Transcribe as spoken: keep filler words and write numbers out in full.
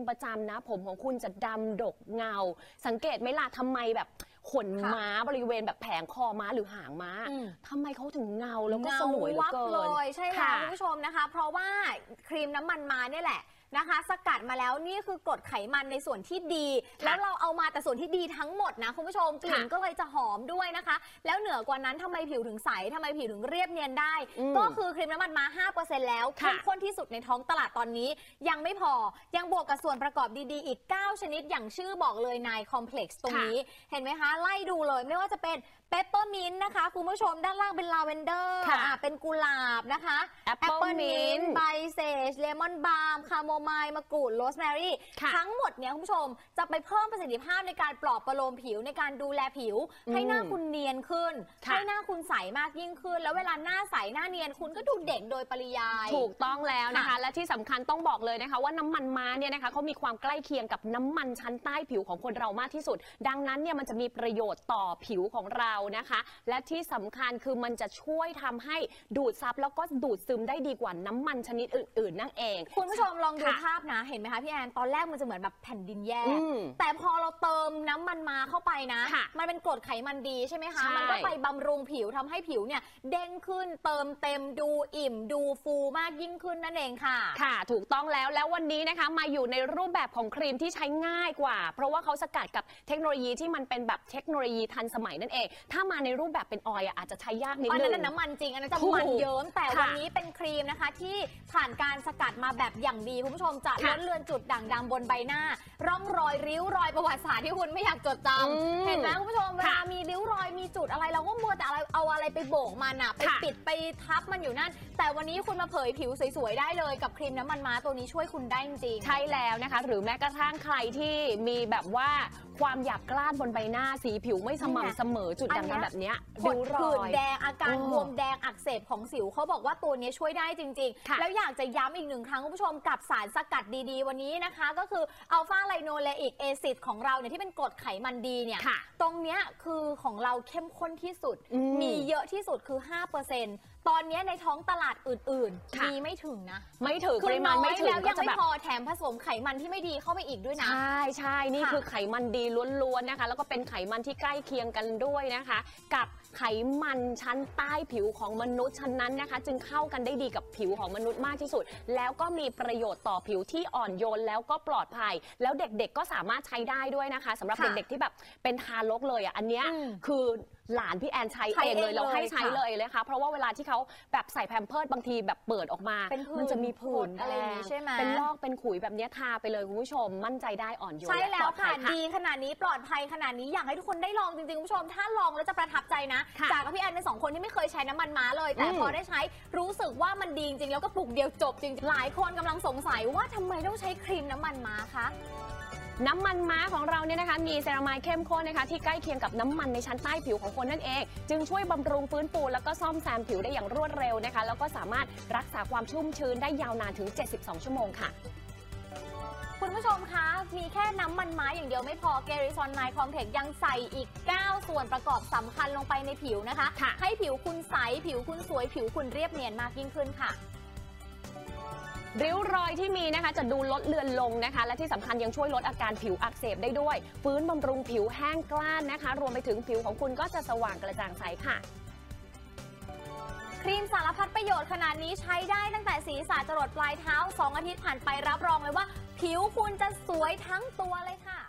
ประจำนะผมของคุณจะดำดกเงาสังเกตไหมล่ะทำไมแบบขนม้าบริเวณแบบแผงคอม้าหรือหางม้าทำไมเขาถึงเงาแล้วก็สลวยเหลือเกินเลยใช่แล้วคุณผู้ชมนะคะเพราะว่าครีมน้ำมันม้าเนี่ยแหละนะคะสกัดมาแล้วนี่คือกรดไขมันในส่วนที่ดีแล้วเราเอามาแต่ส่วนที่ดีทั้งหมดนะคุณผู้ชมกลิ่นก็เลยจะหอมด้วยนะคะแล้วเหนือกว่านั้นทำไมผิวถึงใสทำไมผิวถึงเรียบเนียนได้ก็คือครีมน้ำมันม้า ห้าเปอร์เซ็นต์ แล้วเข้มข้นที่สุดในท้องตลาดตอนนี้ยังไม่พอยังบวกกับส่วนประกอบดีๆอีกเก้าชนิดอย่างชื่อบอกเลยนายคอมเพล็กซ์ตรงนี้เห็นไหมคะไล่ดูเลยไม่ว่าจะเป็นเปปเปอร์มินต์นะคะคุณผู้ชมด้านล่างเป็นลาเวนเดอร์เป็นกุหลาบนะคะแอปเปิลมินต์ไบเซจเลมอนบาล์มคาโมไมล์มะกรูดโรสแมรี่ทั้งหมดเนี้ยคุณผู้ชมจะไปเพิ่มประสิทธิภาพในการปลอบประโลมผิวในการดูแลผิวให้หน้าคุณเนียนขึ้นให้หน้าคุณใสมากยิ่งขึ้นแล้วเวลาหน้าใสหน้าเนียนคุณก็ดูเด็กโดยปริยายถูกต้องแล้วนะคะและที่สำคัญต้องบอกเลยนะคะว่าน้ำมันม้าเนี่ยนะคะเขามีความใกล้เคียงกับน้ำมันชั้นใต้ผิวของคนเรามากที่สุดดังนั้นเนี่ยมันจะมีประโยชน์ต่อผิวของเรานะคะและที่สำคัญคือมันจะช่วยทำให้ดูดซับแล้วก็ดูดซึมได้ดีกว่าน้ำมันชนิดอื่นๆนั่นเองคุณผู้ชมลองดูภาพนะเห็นไหมคะพี่แอนตอนแรกมันจะเหมือนแบบแผ่นดินแยกแต่พอเราเติมน้ำมันมาเข้าไปนะมันเป็นกรดไขมันดีใช่ไหมคะมันก็ไปบำรุงผิวทำให้ผิวเนี่ยเด้งขึ้นเติมเต็มดูอิ่มดูฟูมากยิ่งขึ้นนั่นเองค่ะค่ะถูกต้องแล้วแล้ววันนี้นะคะมาอยู่ในรูปแบบของครีมที่ใช้ง่ายกว่าเพราะว่าเขาสกัดกับเทคโนโลยีที่มันเป็นแบบเทคโนโลยีทันสมัยนั่นเองถ้ามาในรูปแบบเป็นออยล์อาจจะใช้ยากนิดนึงอันนั้นน้ำมันจริงอันนั้นจะมันเยิ้มแต่วันนี้เป็นครีมนะคะที่ผ่านการสกัดมาแบบอย่างดีคุณผู้ชมจะลดเลือนจุดด่างดำบนใบหน้าร่องรอยริ้วรอยประวัติศาสตร์ที่คุณไม่อยากจดจำเห็นไหมคุณผู้ชมเวลามีริ้วรอยมีจุดอะไรเราก็มัวแต่เอาอะไรไปโบกมันอะไปปิดไปทับมันอยู่นั่นแต่วันนี้คุณมาเผยผิวสวยๆได้เลยกับครีมน้ำมันม้าตัวนี้ช่วยคุณได้จริงใช่แล้วนะคะหรือแม้กระทั่งใครที่มีแบบว่าความหยาบกร้านบนใบหน้าสีผิวไม่สม่ำเสมอจุดด่างดำแบบนี้ริ้วรอยแดงอาการบวมแดงอักเสบของสิวเขาบอกว่าตัวนี้ช่วยได้จริงๆแล้วอยากจะย้ำอีกหนึ่งครั้งคุณผู้ชมกับสารสกัดดีๆวันนี้นะคะก็คืออัลฟาไลโนเลอิกแอซิดของเราเนี่ยที่เป็นกรดไขมันดีเนี่ยตรงเนี้ยคือของเราเข้มข้นที่สุดมีเยอะที่สุดคือ ห้าเปอร์เซ็นต์ตอนนี้ในท้องตลาดอื่นๆมีไม่ถึงนะไม่ถึงปริมาณไม่ถึงแล้วยังไม่พอแถมผสมไขมันที่ไม่ดีเข้าไปอีกด้วยนะใช่ใช่นี่คือไขมันดีล้วนๆนะคะแล้วก็เป็นไขมันที่ใกล้เคียงกันด้วยนะคะกับไขมันชั้นใต้ผิวของมนุษย์ฉะนั้นนะคะจึงเข้ากันได้ดีกับผิวของมนุษย์มากที่สุดแล้วก็มีประโยชน์ต่อผิวที่อ่อนโยนแล้วก็ปลอดภัยแล้วเด็กๆก็สามารถใช้ได้ด้วยนะคะสำหรับเด็กๆที่แบบเป็นทารกเลยอ่ะอันเนี้ยคือหลานพี่แอนใช้เองเลยเราให้ใช้เลยเลยค่ะเพราะว่าเวลาที่เขาแบบใส่แพมเพิร์สบางทีแบบเปิดออกมามันจะมีผื่นอะไรอย่างนี้ใช่ไหมเป็นลอกเป็นขุยแบบนี้ทาไปเลยคุณผู้ชมมั่นใจได้อ่อนโยนใช่แล้วค่ะดีขนาดนี้ปลอดภัยขนาดนี้อยากให้ทุกคนได้ลองจริงๆคุณผู้ชมถ้าลองแล้วจะประทับใจนะจากกับพี่แอนเป็นสองคนที่ไม่เคยใช้น้ำมันม้าเลยแต่พอได้ใช้รู้สึกว่ามันดีจริงๆแล้วก็ปลุกเดียวจบจริงๆหลายคนกำลังสงสัยว่าทำไมต้องใช้ครีมน้ำมันม้าคะน้ำมันม้าของเราเนี่ยนะคะมีเซรามายเข้มข้นนะคะที่ใกล้เคียงกับน้ำมันในชั้นใต้ผิวของคนนั่นเองจึงช่วยบำรุงฟื้นฟูแล้วก็ซ่อมแซมผิวได้อย่างรวดเร็วนะคะแล้วก็สามารถรักษาความชุ่มชื้นได้ยาวนานถึงเจ็ดสิบสองชั่วโมงค่ะคุณผู้ชมคะมีแค่น้ำมันม้าอย่างเดียวไม่พอเกริซอนไนคอมเพล็กซ์ยังใส่อีกเก้าส่วนประกอบสำคัญลงไปในผิวนะคะให้ผิวคุณใสผิวคุณสวยผิวคุณเรียบเนียนมากยิ่งขึ้นค่ะริ้วรอยที่มีนะคะจะดูลดเลือนลงนะคะและที่สำคัญยังช่วยลดอาการผิวอักเสบได้ด้วยฟื้นบำรุงผิวแห้งกร้านนะคะรวมไปถึงผิวของคุณก็จะสว่างกระจ่างใสค่ะครีมสารพัดประโยชน์ขนาดนี้ใช้ได้ตั้งแต่ศีรษะจรดปลายเท้าสองอาทิตย์ผ่านไปรับรองเลยว่าผิวคุณจะสวยทั้งตัวเลยค่ะ